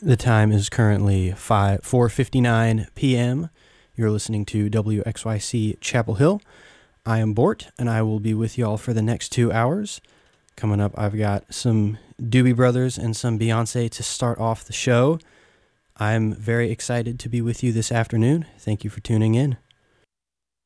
The time is currently 4:59 p.m. You're listening to WXYC Chapel Hill. I am Bort, and I will be with y'all for the next 2 hours. Coming up, I've got some Doobie Brothers and some Beyonce to start off the show. I'm very excited to be with you this afternoon. Thank you for tuning in.